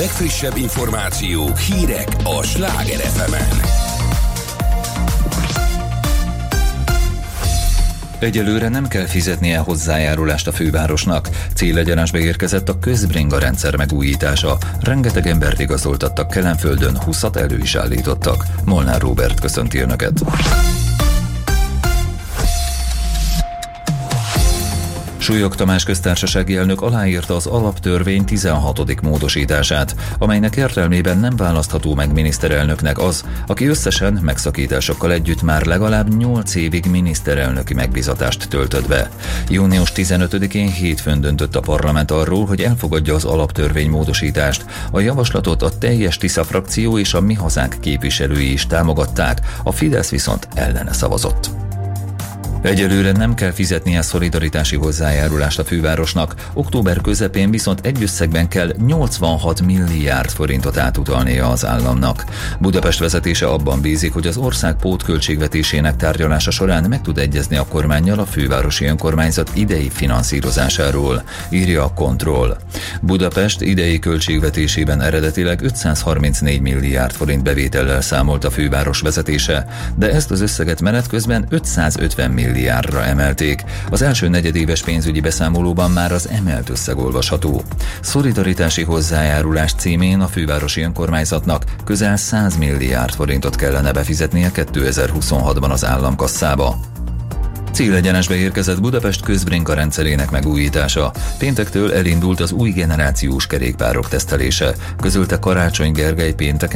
legfrissebb információk, hírek a Sláger FM-en. Egyelőre nem kell fizetnie hozzájárulást a fővárosnak. Célegyenesbe érkezett a közbringa rendszer megújítása. Rengeteg embert igazoltattak Kelenföldön, 20-at elő is állítottak. Molnár Róbert köszönti Önöket. Súlyog Tamás köztársasági elnök aláírta az alaptörvény 16. módosítását, amelynek értelmében nem választható meg miniszterelnöknek az, aki összesen megszakításokkal együtt már legalább 8 évig miniszterelnöki megbízatást töltött be. Június 15-én hétfőn döntött a parlament arról, hogy elfogadja az alaptörvény módosítást. A javaslatot a teljes Tisza frakció és a Mi Hazánk képviselői is támogatták, a Fidesz viszont ellene szavazott. Egyelőre nem kell fizetnie szolidaritási hozzájárulást a fővárosnak, október közepén viszont egy összegben kell 86 milliárd forintot átutalnia az államnak. Budapest vezetése abban bízik, hogy az ország pótköltségvetésének tárgyalása során meg tud egyezni a kormánnyal a fővárosi önkormányzat idei finanszírozásáról, írja a Control. Budapest idei költségvetésében eredetileg 534 milliárd forint bevétellel számolt a főváros vezetése, de ezt az összeget menet közben 550 milliárdra emelték. Az első negyedéves pénzügyi beszámolóban már az emelt összeg olvasható. Szolidaritási hozzájárulás címén a fővárosi önkormányzatnak közel 100 milliárd forintot kellene befizetnie 2026-ban az államkasszába. Célegyenesbe érkezett Budapest közbringa rendszerének megújítása. Péntektől elindult az új generációs kerékpárok tesztelése, közölte Karácsony Gergely pénteken